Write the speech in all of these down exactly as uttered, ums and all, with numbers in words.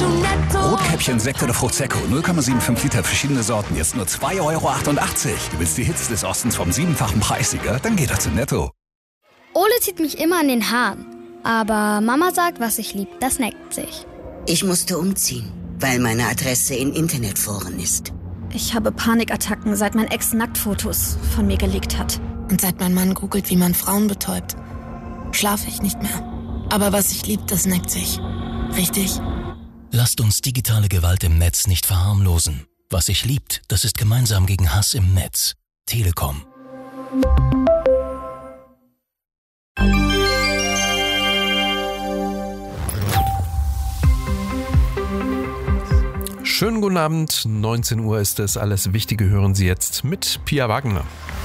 zu Netto. Rotkäppchen, Sekt oder Frucht-Secco, null Komma fünfundsiebzig Liter, verschiedene Sorten, jetzt nur zwei Euro achtundachtzig. Du willst die Hits des Ostens vom siebenfachen Preissieger? Dann geh doch zu Netto. Ole zieht mich immer an den Haaren. Aber Mama sagt, was ich lieb, das neckt sich. Ich musste umziehen, weil meine Adresse in Internetforen ist. Ich habe Panikattacken, seit mein Ex Nacktfotos von mir geleakt hat. Und seit mein Mann googelt, wie man Frauen betäubt, schlafe ich nicht mehr. Aber was ich lieb, das neckt sich. Richtig? Lasst uns digitale Gewalt im Netz nicht verharmlosen. Was sich liebt, das ist gemeinsam gegen Hass im Netz. Telekom. Schönen guten Abend, neunzehn Uhr ist es. Alles Wichtige hören Sie jetzt mit Pia Wagner.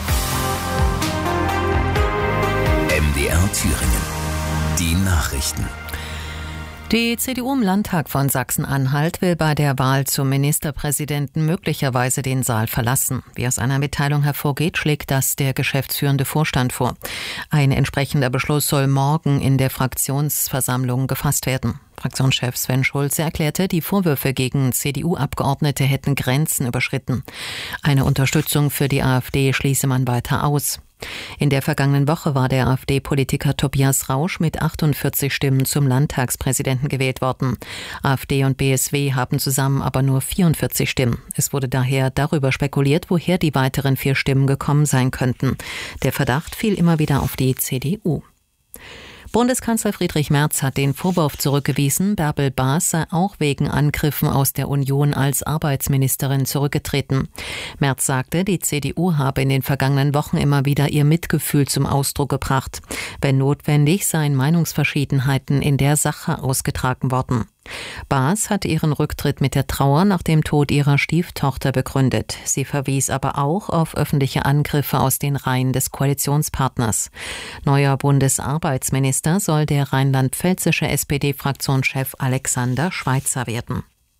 M D R Thüringen. Die Nachrichten. Die C D U im Landtag von Sachsen-Anhalt will bei der Wahl zum Ministerpräsidenten möglicherweise den Saal verlassen. Wie aus einer Mitteilung hervorgeht, schlägt das der geschäftsführende Vorstand vor. Ein entsprechender Beschluss soll morgen in der Fraktionsversammlung gefasst werden. Fraktionschef Sven Schulze erklärte, die Vorwürfe gegen C D U-Abgeordnete hätten Grenzen überschritten. Eine Unterstützung für die AfD schließe man weiter aus. In der vergangenen Woche war der AfD-Politiker Tobias Rausch mit achtundvierzig Stimmen zum Landtagspräsidenten gewählt worden. AfD und B S W haben zusammen aber nur vierundvierzig Stimmen. Es wurde daher darüber spekuliert, woher die weiteren vier Stimmen gekommen sein könnten. Der Verdacht fiel immer wieder auf die C D U. Bundeskanzler Friedrich Merz hat den Vorwurf zurückgewiesen, Bärbel Baas sei auch wegen Angriffen aus der Union als Arbeitsministerin zurückgetreten. Merz sagte, die C D U habe in den vergangenen Wochen immer wieder ihr Mitgefühl zum Ausdruck gebracht. Wenn notwendig, seien Meinungsverschiedenheiten in der Sache ausgetragen worden. Baas hat ihren Rücktritt mit der Trauer nach dem Tod ihrer Stieftochter begründet. Sie verwies aber auch auf öffentliche Angriffe aus den Reihen des Koalitionspartners. Neuer Bundesarbeitsminister soll der rheinland-pfälzische S P D-Fraktionschef Alexander Schweitzer werden.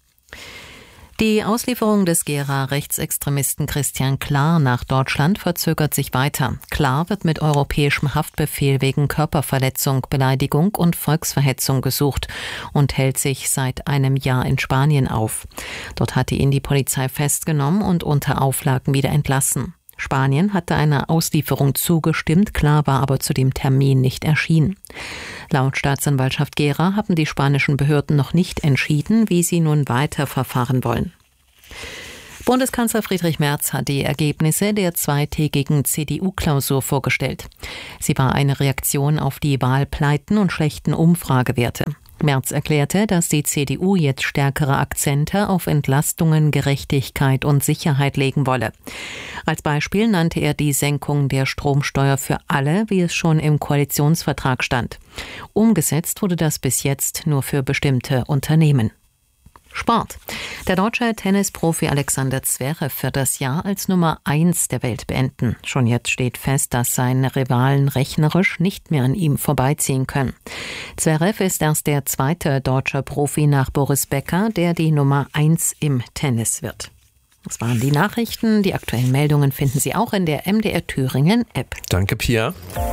Die Auslieferung des Gera-Rechtsextremisten Christian Klar nach Deutschland verzögert sich weiter. Klar wird mit europäischem Haftbefehl wegen Körperverletzung, Beleidigung und Volksverhetzung gesucht und hält sich seit einem Jahr in Spanien auf. Dort hatte ihn die Polizei festgenommen und unter Auflagen wieder entlassen. Spanien hatte einer Auslieferung zugestimmt, Klar war aber zu dem Termin nicht erschienen. Laut Staatsanwaltschaft Gera haben die spanischen Behörden noch nicht entschieden, wie sie nun weiter verfahren wollen. Bundeskanzler Friedrich Merz hat die Ergebnisse der zweitägigen C D U-Klausur vorgestellt. Sie war eine Reaktion auf die Wahlpleiten und schlechten Umfragewerte. Merz erklärte, dass die C D U jetzt stärkere Akzente auf Entlastungen, Gerechtigkeit und Sicherheit legen wolle. Als Beispiel nannte er die Senkung der Stromsteuer für alle, wie es schon im Koalitionsvertrag stand. Umgesetzt wurde das bis jetzt nur für bestimmte Unternehmen. Sport. Der deutsche Tennisprofi Alexander Zverev wird das Jahr als Nummer eins der Welt beenden. Schon jetzt steht fest, dass seine Rivalen rechnerisch nicht mehr an ihm vorbeiziehen können. Zverev ist erst der zweite deutsche Profi nach Boris Becker, der die Nummer eins im Tennis wird. Das waren die Nachrichten. Die aktuellen Meldungen finden Sie auch in der M D R Thüringen App. Danke, Pia.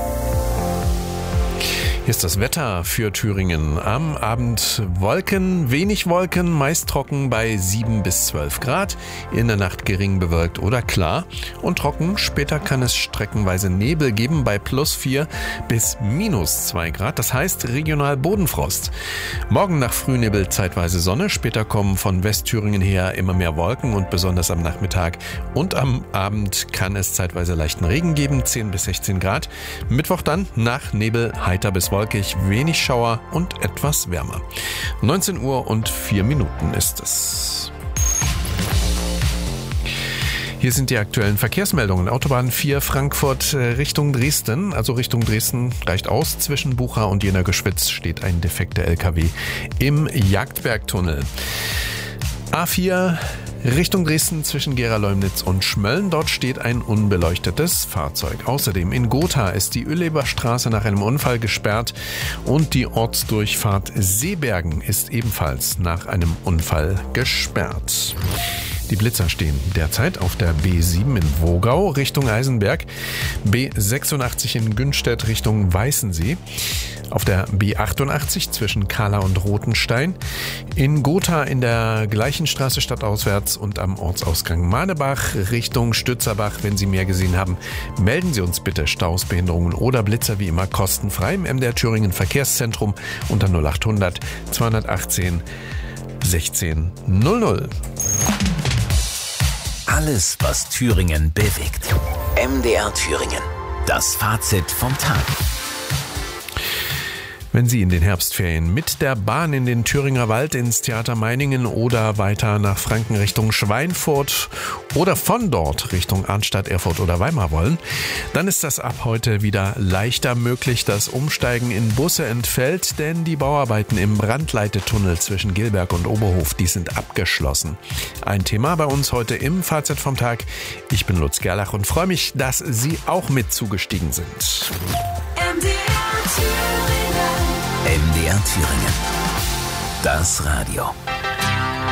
Hier ist das Wetter für Thüringen. Am Abend Wolken, wenig Wolken, meist trocken bei sieben bis zwölf Grad. In der Nacht gering bewölkt oder klar und trocken. Später kann es streckenweise Nebel geben bei plus vier bis minus zwei Grad. Das heißt regional Bodenfrost. Morgen nach Frühnebel zeitweise Sonne. Später kommen von Westthüringen her immer mehr Wolken und besonders am Nachmittag und am Abend kann es zeitweise leichten Regen geben. zehn bis sechzehn Grad. Mittwoch dann nach Nebel heiter bis wolkig, wenig Schauer und etwas wärmer. neunzehn Uhr und vier Minuten ist es. Hier sind die aktuellen Verkehrsmeldungen. Autobahn vier Frankfurt Richtung Dresden, also Richtung Dresden reicht aus. Zwischen Bucha und Jena-Geschwitz steht ein defekter L K W im Jagdbergtunnel. A vier Richtung Dresden zwischen Gera-Leumnitz und Schmölln. Dort steht ein unbeleuchtetes Fahrzeug. Außerdem in Gotha ist die Uelleberstraße nach einem Unfall gesperrt und die Ortsdurchfahrt Seebergen ist ebenfalls nach einem Unfall gesperrt. Die Blitzer stehen derzeit auf der B sieben in Wogau Richtung Eisenberg, B sechsundachtzig in Günstedt Richtung Weißensee. Auf der B achtundachtzig zwischen Kahla und Rothenstein. In Gotha in der gleichen Straße stadtauswärts und am Ortsausgang Manebach Richtung Stützerbach. Wenn Sie mehr gesehen haben, melden Sie uns bitte. Staus, Behinderungen oder Blitzer wie immer kostenfrei im M D R Thüringen Verkehrszentrum unter null achthundert zweihundertachtzehn sechzehn null null. Alles, was Thüringen bewegt. M D R Thüringen. Das Fazit vom Tag. Wenn Sie in den Herbstferien mit der Bahn in den Thüringer Wald ins Theater Meiningen oder weiter nach Franken Richtung Schweinfurt oder von dort Richtung Arnstadt, Erfurt oder Weimar wollen, dann ist das ab heute wieder leichter möglich. Das Umsteigen in Busse entfällt, denn die Bauarbeiten im Brandleitetunnel zwischen Gilberg und Oberhof, die sind abgeschlossen. Ein Thema bei uns heute im Fazit vom Tag. Ich bin Lutz Gerlach und freue mich, dass Sie auch mit zugestiegen sind. M D R Thüringen. M D R Thüringen. Das Radio.